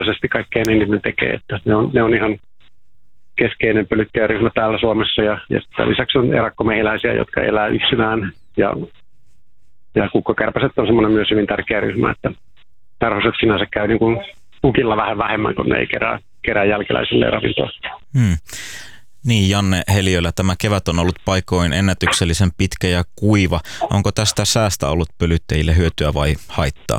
vapaaehtoisesti kaikkein eniten tekee, että ne on ihan keskeinen pölyttäjäryhmä täällä Suomessa ja sitten lisäksi on erakkomehiläisiä, jotka elää yksinään ja kukkakärpäset on semmoinen myös hyvin tärkeä ryhmä, että tarhoset sinänsä käy niin kuin pukilla vähän vähemmän, kun ne ei kerää jälkeläisille ravintoa. Niin, Janne Heliölä, tämä kevät on ollut paikoin ennätyksellisen pitkä ja kuiva. Onko tästä säästä ollut pölyttäjille hyötyä vai haittaa?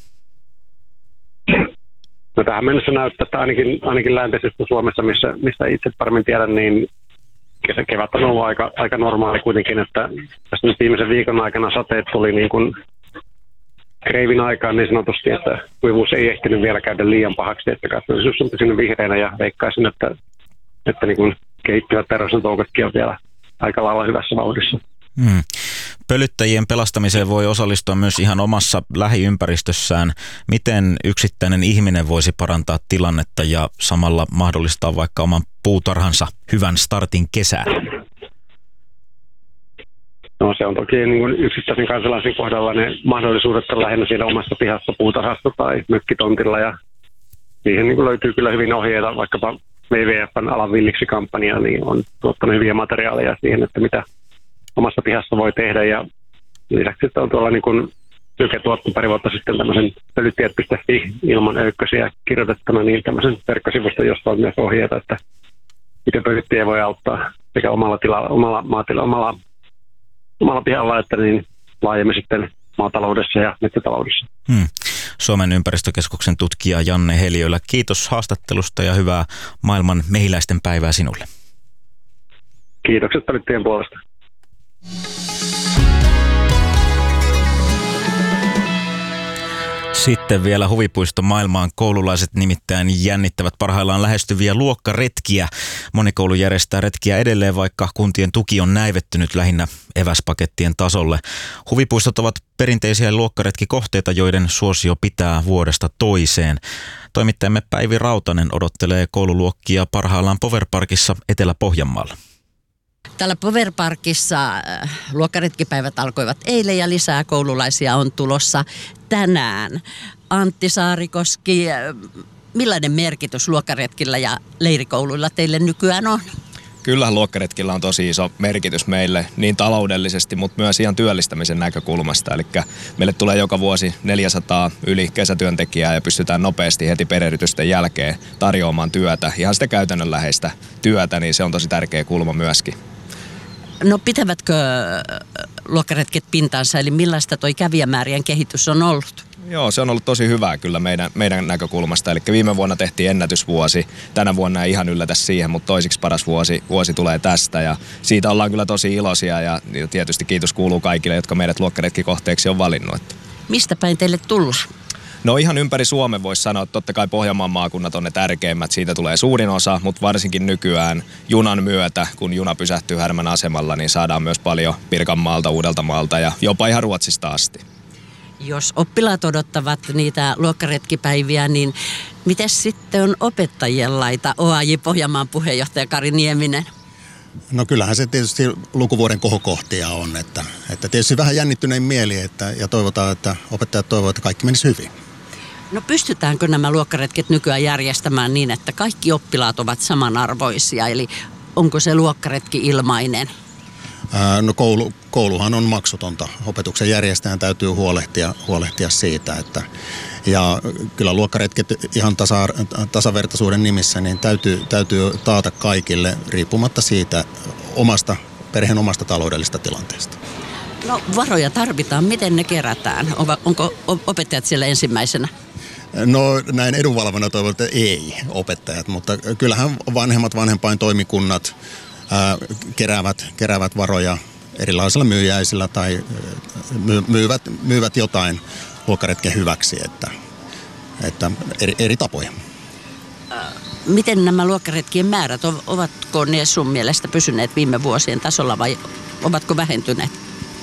No tähän mennessä näyttää, että ainakin läntisessä Suomessa, mistä itse paremmin tiedän, niin kevät on ollut aika normaali kuitenkin, että tässä nyt viimeisen viikon aikana sateet tuli niin kuin kreivin aikaan niin sanotusti, että kuivuus ei ehtinyt vielä käydä liian pahaksi, että kasvillisuus on pysynyt vihreänä ja veikkaisin, että niin kuin kehittyvät terveysnotoukotkin on vielä aika lailla hyvässä vauhdissa. Pölyttäjien pelastamiseen voi osallistua myös ihan omassa lähiympäristössään. Miten yksittäinen ihminen voisi parantaa tilannetta ja samalla mahdollistaa vaikka oman puutarhansa hyvän startin kesään? No se on toki niin kuin yksittäisen kansalaisen kohdalla ne mahdollisuudet on lähinnä siellä omassa pihassa, puutarhassa tai mökkitontilla ja siihen niin kuin löytyy kyllä hyvin ohjeita, vaikkapa WWF:n Alan villiksi -kampanja niin on tuottanut hyviä materiaaleja siihen, että mitä omassa pihassa voi tehdä ja lisäksi on tuolla niin kuin Syke tuotti pari vuotta sitten tämmöisen pölyttäjät.fi ilman öykkösiä kirjoitettuna niin tämmöisen verkkosivuston, jossa on myös ohjeita, että miten pölyttäjiä voi auttaa sekä omalla tilalla, omalla pihalla että niin laajemmin sitten maataloudessa ja metsätaloudessa. Suomen ympäristökeskuksen tutkija Janne Heliölä, kiitos haastattelusta ja hyvää maailman mehiläisten päivää sinulle. Kiitokset pölyttäjien puolesta. Sitten vielä huvipuisto maailmaan. Koululaiset nimittäin jännittävät parhaillaan lähestyviä luokkaretkiä. Moni koulu järjestää retkiä edelleen, vaikka kuntien tuki on näivettynyt lähinnä eväspakettien tasolle. Huvipuistot ovat perinteisiä luokkaretkikohteita, joiden suosio pitää vuodesta toiseen. Toimittajamme Päivi Rautanen odottelee koululuokkia parhaillaan Powerparkissa Etelä-Pohjanmaalla. Täällä Powerparkissa luokkaretkipäivät alkoivat eilen ja lisää koululaisia on tulossa tänään. Antti Saarikoski, millainen merkitys luokkaretkillä ja leirikouluilla teille nykyään on? Kyllähän luokkaretkillä on tosi iso merkitys meille niin taloudellisesti, mutta myös ihan työllistämisen näkökulmasta. Eli meille tulee joka vuosi 400 yli kesätyöntekijää ja pystytään nopeasti heti perehdytysten jälkeen tarjoamaan työtä. Ihan sitä käytännönläheistä työtä, niin se on tosi tärkeä kulma myöskin. No pitävätkö luokkaretket pintansa, eli millaista toi kävijämäärien kehitys on ollut? Joo, se on ollut tosi hyvää kyllä meidän näkökulmasta. Eli viime vuonna tehtiin ennätysvuosi. Tänä vuonna ei ihan yllätä siihen, mutta toisiksi paras vuosi tulee tästä. Ja siitä ollaan kyllä tosi iloisia ja tietysti kiitos kuuluu kaikille, jotka meidät luokkaretkikohteeksi on valinnut. Mistä päin teille tullaan? No ihan ympäri Suomen voisi sanoa, että totta kai Pohjanmaan maakunnat on ne tärkeimmät. Siitä tulee suurin osa, mutta varsinkin nykyään junan myötä, kun juna pysähtyy Härmän asemalla, niin saadaan myös paljon Pirkanmaalta, Uudeltamaalta ja jopa ihan Ruotsista asti. Jos oppilaat odottavat niitä luokkaretkipäiviä, niin miten sitten on opettajien laita? OAJ Pohjanmaan puheenjohtaja Kari Nieminen. No kyllähän se tietysti lukuvuoden kohokohtia on, että tietysti vähän jännittynein mieli ja toivotaan, että opettajat toivovat, että kaikki menisi hyvin. No pystytäänkö nämä luokkaretket nykyään järjestämään niin, että kaikki oppilaat ovat samanarvoisia, eli onko se luokkaretki ilmainen? No kouluhan on maksutonta. Opetuksen järjestäjän täytyy huolehtia siitä, ja kyllä luokkaretket ihan tasavertaisuuden nimissä niin täytyy taata kaikille riippumatta siitä perheen omasta taloudellisesta tilanteesta. No varoja tarvitaan. Miten ne kerätään? Onko opettajat siellä ensimmäisenä? No näin edunvalvona toivon, että ei opettajat, mutta kyllähän vanhempaintoimikunnat keräävät varoja erilaisilla myyjäisillä tai myyvät jotain luokkaretken hyväksi, että eri tapoja. Miten nämä luokkaretkien määrät, ovatko ne sun mielestä pysyneet viime vuosien tasolla vai ovatko vähentyneet?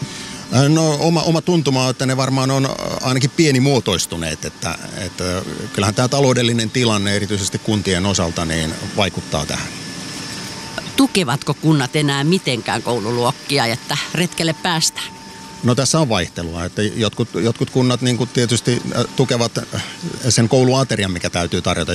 No oma tuntuma on, että ne varmaan on ainakin pienimuotoistuneet, että kyllähän tämä taloudellinen tilanne erityisesti kuntien osalta niin vaikuttaa tähän. Tukevatko kunnat enää mitenkään koululuokkia, että retkelle päästään? No tässä on vaihtelua, että jotkut kunnat niin kuin tietysti tukevat sen kouluaterian, mikä täytyy tarjota